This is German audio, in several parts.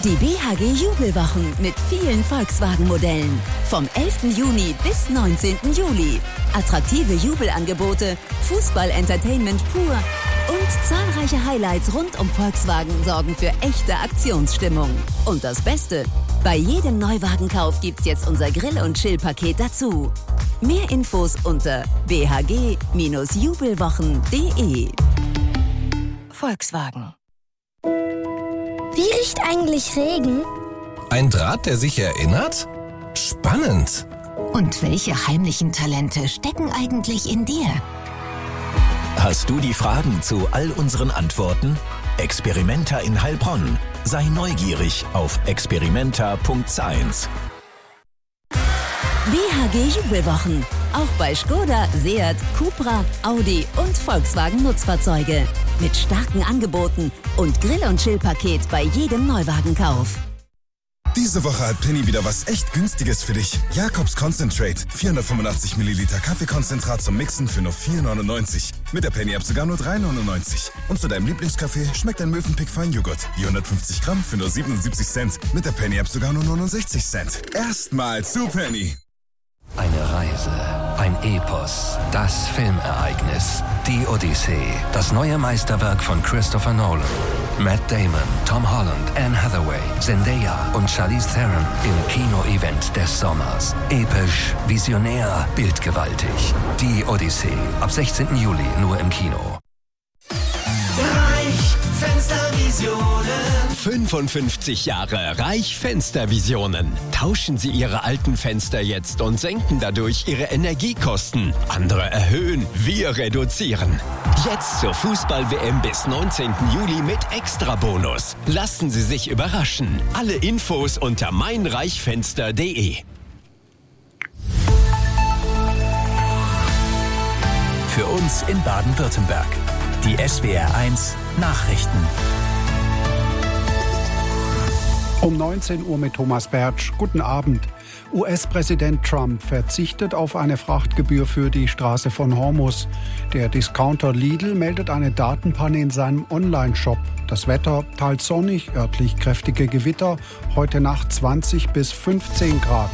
Die BHG Jubelwochen mit vielen Volkswagen-Modellen. Vom 11. Juni bis 19. Juli. Attraktive Jubelangebote, Fußball-Entertainment pur und zahlreiche Highlights rund um Volkswagen sorgen für echte Aktionsstimmung. Und das Beste, bei jedem Neuwagenkauf gibt's jetzt unser Grill- und Chill-Paket dazu. Mehr Infos unter bhg-jubelwochen.de. Volkswagen. Wie riecht eigentlich Regen? Ein Draht, der sich erinnert? Spannend. Und welche heimlichen Talente stecken eigentlich in dir? Hast du die Fragen zu all unseren Antworten? Experimenta in Heilbronn. Sei neugierig auf experimenta.science. BHG Jubelwochen. Auch bei Skoda, Seat, Cupra, Audi und Volkswagen Nutzfahrzeuge. Mit starken Angeboten und Grill- und Chill-Paket bei jedem Neuwagenkauf. Diese Woche hat Penny wieder was echt Günstiges für dich. Jacobs Concentrate. 485 Milliliter Kaffeekonzentrat zum Mixen für nur 4,99. Mit der Penny-App sogar nur 3,99. Und zu deinem Lieblingskaffee schmeckt ein Mövenpick Feinjoghurt. Die 150 Gramm für nur 77 Cent. Mit der Penny-App sogar nur 69 Cent. Erstmal zu Penny. Eine Reise, ein Epos, das Filmereignis, die Odyssee, das neue Meisterwerk von Christopher Nolan. Matt Damon, Tom Holland, Anne Hathaway, Zendaya und Charlize Theron im Kino-Event des Sommers. Episch, visionär, bildgewaltig. Die Odyssee, ab 16. Juli nur im Kino. Reich Fenstervisionen. 55 Jahre Reich Fenstervisionen. Tauschen Sie Ihre alten Fenster jetzt und senken dadurch Ihre Energiekosten. Andere erhöhen, wir reduzieren. Jetzt zur Fußball-WM bis 19. Juli mit Extrabonus. Lassen Sie sich überraschen. Alle Infos unter meinreichfenster.de. Für uns in Baden-Württemberg. Die SWR1 Nachrichten. Um 19 Uhr mit Thomas Bertsch. Guten Abend. US-Präsident Trump verzichtet auf eine Frachtgebühr für die Straße von Hormuz. Der Discounter Lidl meldet eine Datenpanne in seinem Online-Shop. Das Wetter teils sonnig, örtlich kräftige Gewitter, heute Nacht 20 bis 15 Grad.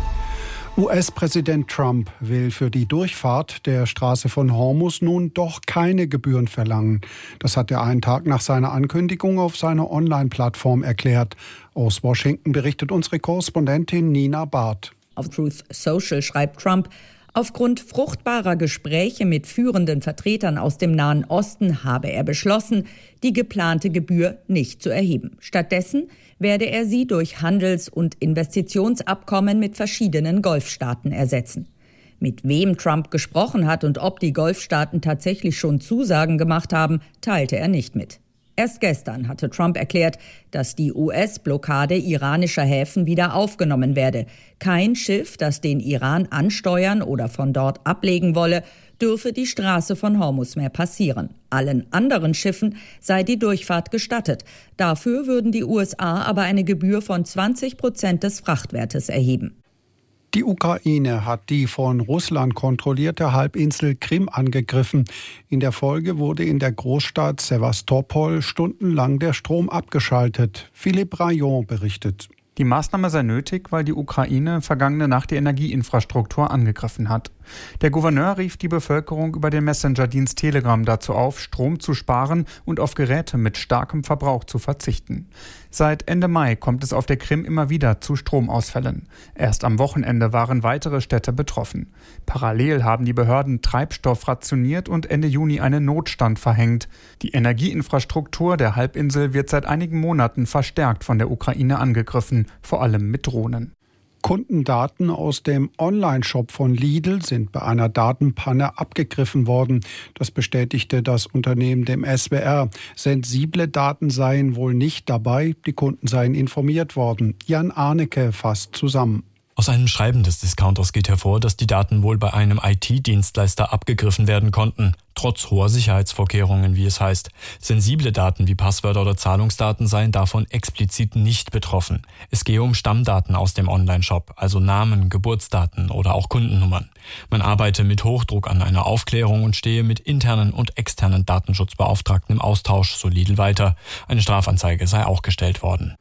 US-Präsident Trump will für die Durchfahrt der Straße von Hormuz nun doch keine Gebühren verlangen. Das hat er einen Tag nach seiner Ankündigung auf seiner Online-Plattform erklärt. Aus Washington berichtet unsere Korrespondentin Nina Barth. Auf Truth Social schreibt Trump, aufgrund fruchtbarer Gespräche mit führenden Vertretern aus dem Nahen Osten habe er beschlossen, die geplante Gebühr nicht zu erheben. Stattdessen werde er sie durch Handels- und Investitionsabkommen mit verschiedenen Golfstaaten ersetzen. Mit wem Trump gesprochen hat und ob die Golfstaaten tatsächlich schon Zusagen gemacht haben, teilte er nicht mit. Erst gestern hatte Trump erklärt, dass die US-Blockade iranischer Häfen wieder aufgenommen werde. Kein Schiff, das den Iran ansteuern oder von dort ablegen wolle, dürfe die Straße von Hormuz mehr passieren. Allen anderen Schiffen sei die Durchfahrt gestattet. Dafür würden die USA aber eine Gebühr von 20% des Frachtwertes erheben. Die Ukraine hat die von Russland kontrollierte Halbinsel Krim angegriffen. In der Folge wurde in der Großstadt Sewastopol stundenlang der Strom abgeschaltet. Philippe Rayon berichtet. Die Maßnahme sei nötig, weil die Ukraine vergangene Nacht die Energieinfrastruktur angegriffen hat. Der Gouverneur rief die Bevölkerung über den Messenger-Dienst Telegram dazu auf, Strom zu sparen und auf Geräte mit starkem Verbrauch zu verzichten. Seit Ende Mai kommt es auf der Krim immer wieder zu Stromausfällen. Erst am Wochenende waren weitere Städte betroffen. Parallel haben die Behörden Treibstoff rationiert und Ende Juni einen Notstand verhängt. Die Energieinfrastruktur der Halbinsel wird seit einigen Monaten verstärkt von der Ukraine angegriffen, vor allem mit Drohnen. Kundendaten aus dem Online-Shop von Lidl sind bei einer Datenpanne abgegriffen worden. Das bestätigte das Unternehmen dem SWR. Sensible Daten seien wohl nicht dabei. Die Kunden seien informiert worden. Jan Arnecke fasst zusammen. Aus einem Schreiben des Discounters geht hervor, dass die Daten wohl bei einem IT-Dienstleister abgegriffen werden konnten, trotz hoher Sicherheitsvorkehrungen, wie es heißt. Sensible Daten wie Passwörter oder Zahlungsdaten seien davon explizit nicht betroffen. Es gehe um Stammdaten aus dem Online-Shop, also Namen, Geburtsdaten oder auch Kundennummern. Man arbeite mit Hochdruck an einer Aufklärung und stehe mit internen und externen Datenschutzbeauftragten im Austausch, so Lidl weiter. Eine Strafanzeige sei auch gestellt worden.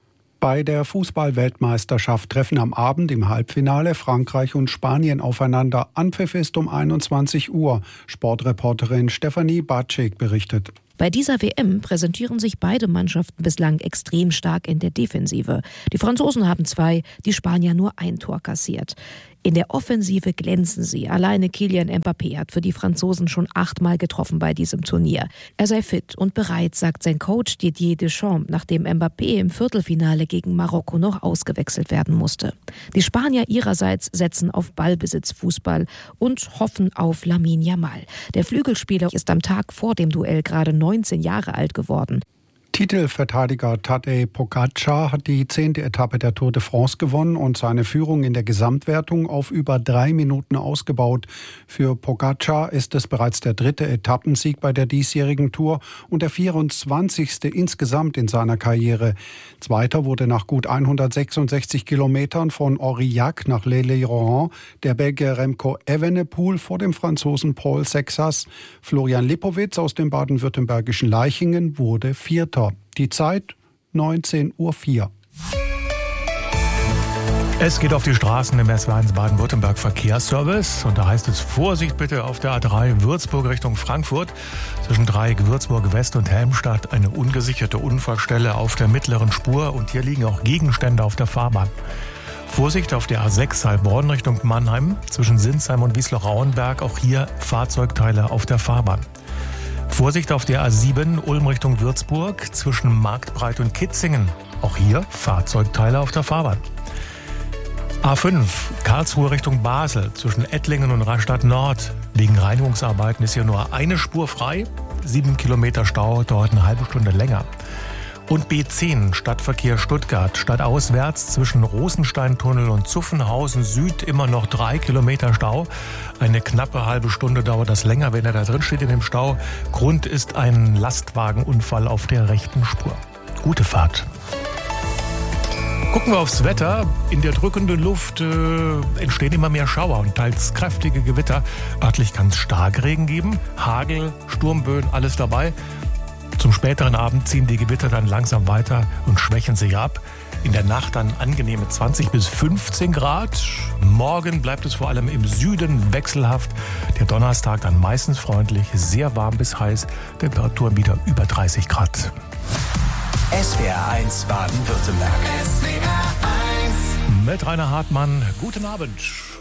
Bei der Fußball-Weltmeisterschaft treffen am Abend im Halbfinale Frankreich und Spanien aufeinander. Anpfiff ist um 21 Uhr. Sportreporterin Stefanie Batschik berichtet. Bei dieser WM präsentieren sich beide Mannschaften bislang extrem stark in der Defensive. Die Franzosen haben 2, die Spanier nur 1 Tor kassiert. In der Offensive glänzen sie. Alleine Kylian Mbappé hat für die Franzosen schon 8-mal getroffen bei diesem Turnier. Er sei fit und bereit, sagt sein Coach Didier Deschamps, nachdem Mbappé im Viertelfinale gegen Marokko noch ausgewechselt werden musste. Die Spanier ihrerseits setzen auf Ballbesitzfußball und hoffen auf Lamine Yamal. Der Flügelspieler ist am Tag vor dem Duell gerade 19 Jahre alt geworden. Titelverteidiger Tadej Pogačar hat die 10. Etappe der Tour de France gewonnen und seine Führung in der Gesamtwertung auf über 3 Minuten ausgebaut. Für Pogačar ist es bereits der 3. Etappensieg bei der diesjährigen Tour und der 24. insgesamt in seiner Karriere. Zweiter wurde nach gut 166 Kilometern von Aurillac nach L'Isle-Rohan der Belgier Remco Evenepoel vor dem Franzosen Paul Sexas. Florian Lipowitz aus dem baden-württembergischen Leichingen wurde Vierter. Die Zeit 19:04 Uhr. Es geht auf die Straßen im SW1 Baden-Württemberg Verkehrsservice. Und da heißt es Vorsicht bitte auf der A3 Würzburg Richtung Frankfurt. Zwischen Dreieck Würzburg West und Helmstadt eine ungesicherte Unfallstelle auf der mittleren Spur. Und hier liegen auch Gegenstände auf der Fahrbahn. Vorsicht auf der A6 Heilbronn Richtung Mannheim. Zwischen Sinsheim und Wiesloch-Rauenberg auch hier Fahrzeugteile auf der Fahrbahn. Vorsicht auf der A7 Ulm Richtung Würzburg zwischen Marktbreit und Kitzingen. Auch hier Fahrzeugteile auf der Fahrbahn. A5 Karlsruhe Richtung Basel zwischen Ettlingen und Rastatt Nord. Wegen Reinigungsarbeiten ist hier nur eine Spur frei. 7 Kilometer Stau, dauert eine halbe Stunde länger. Und B10 Stadtverkehr Stuttgart stadtauswärts zwischen Rosensteintunnel und Zuffenhausen Süd immer noch 3 Kilometer Stau. Eine knappe halbe Stunde dauert das länger, wenn er da drin steht in dem Stau. Grund ist ein Lastwagenunfall auf der rechten Spur. Gute Fahrt. Gucken wir aufs Wetter. In der drückenden Luft entstehen immer mehr Schauer und teils kräftige Gewitter. Örtlich kann es Starkregen geben, Hagel, Sturmböen, alles dabei. Zum späteren Abend ziehen die Gewitter dann langsam weiter und schwächen sich ab. In der Nacht dann angenehme 20 bis 15 Grad. Morgen bleibt es vor allem im Süden wechselhaft. Der Donnerstag dann meistens freundlich, sehr warm bis heiß. Temperaturen wieder über 30 Grad. SWR1 Baden-Württemberg. Mit Rainer Hartmann. Guten Abend.